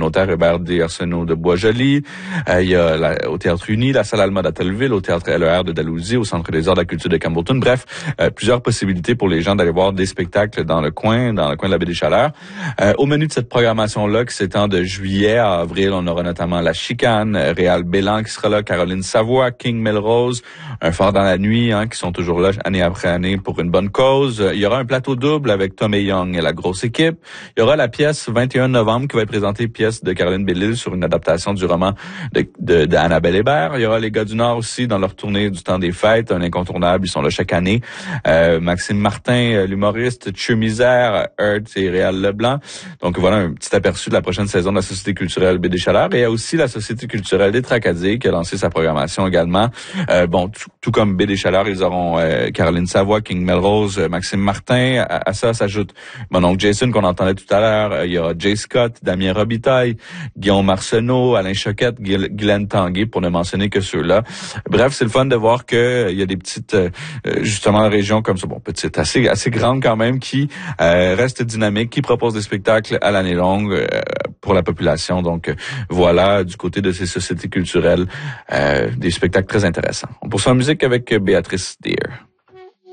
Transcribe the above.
communautaire Hubert D. Arsenault de Boisjoli. Il y a au Théâtre Uni, la Salle Alma d'Attelville, au Théâtre LER de Dalhousie, au Centre des Arts de la Culture de Campbellton. Bref, plusieurs possibilités pour les gens d'aller voir des spectacles dans le coin de la baie des Chaleurs. Au menu de cette programmation-là, qui s'étend de juillet à avril, on aura notamment La Chicane, Réal Bélan qui sera là, Caroline Savoie, King Melrose, Un phare dans la nuit, qui sont toujours là année après année pour une bonne cause. Il y aura un plateau double avec Tom et Young et la grosse équipe. Il y aura la pièce 21 novembre qui va être présentée, pièce de Caroline Bellil sur une adaptation du roman de Annabelle Hébert. Il y aura les gars du Nord aussi dans leur tournée du temps des fêtes, un incontournable, ils sont là chaque année. Maxime Martin, l'humoriste, Thieu Misère, Hertz et Réal Leblanc. Donc voilà un petit aperçu de la prochaine saison de la Société culturelle Baie des Chaleurs. Et il y a aussi la Société culturelle des Tracadie qui a lancé sa programmation également. Tout comme Baie des Chaleurs, ils auront Caroline Savoie, King Melrose, Maxime Martin. À ça s'ajoute mon oncle Jason qu'on entendait tout à l'heure. Il y aura Jay Scott, Damien Robitaille, Guillaume Arsenault, Alain Choquette, Guylaine Tanguay, pour ne mentionner que ceux-là. Bref, c'est le fun de voir que il y a des petites justement régions comme ça, petites, assez grandes quand même, qui restent dynamiques, qui proposent des spectacles à l'année longue pour la population. Donc voilà, du côté de ces sociétés culturelles, des spectacles très intéressants. On poursuit en musique avec Béatrice Deer.